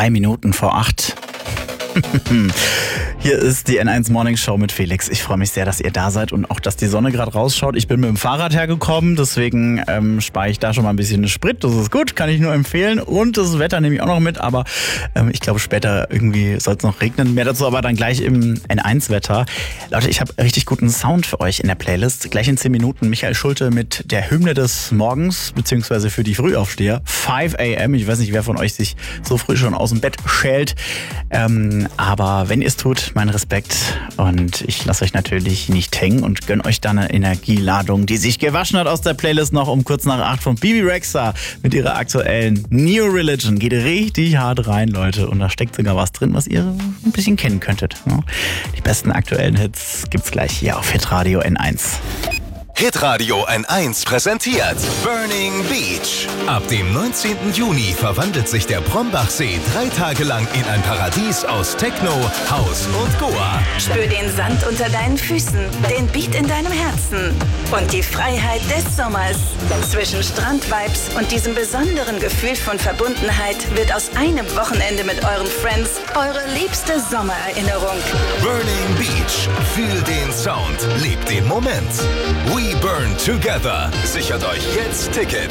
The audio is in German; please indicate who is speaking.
Speaker 1: Minuten vor 8. Hier ist die N1 Morning Show mit Felix. Ich freue mich sehr, dass ihr da seid und auch, dass die Sonne gerade rausschaut. Ich bin mit dem Fahrrad hergekommen, deswegen spare ich da schon mal ein bisschen Sprit. Das ist gut, kann ich nur empfehlen. Und das Wetter nehme ich auch noch mit, aber ich glaube später irgendwie soll es noch regnen. Mehr dazu aber dann gleich im N1-Wetter. Leute, ich habe richtig guten Sound für euch in der Playlist. Gleich in 10 Minuten Michael Schulte mit der Hymne des Morgens, beziehungsweise für die Frühaufsteher. 5 a.m. Ich weiß nicht, wer von euch sich so früh schon aus dem Bett schält. Aber wenn ihr es tut, mein Respekt. Und ich lasse euch natürlich nicht hängen und gönne euch dann eine Energieladung, die sich gewaschen hat aus der Playlist noch um kurz nach 8 von Bibi Rexha mit ihrer aktuellen New Religion. Geht richtig hart rein, Leute. Und da steckt sogar was drin, was ihr ein bisschen kennen könntet. Die besten aktuellen Hits gibt's gleich hier auf Hitradio N1.
Speaker 2: Hitradio N1 präsentiert Burning Beach. Ab dem 19. Juni verwandelt sich der Brombachsee 3 Tage lang in ein Paradies aus Techno, House und Goa.
Speaker 3: Spür den Sand unter deinen Füßen, den Beat in deinem Herzen und die Freiheit des Sommers. Zwischen Strandvibes und diesem besonderen Gefühl von Verbundenheit wird aus einem Wochenende mit euren Friends eure liebste Sommererinnerung.
Speaker 2: Burning Beach. Fühl den Sound. Lebt den Moment. We burn together. Sichert euch jetzt Tickets.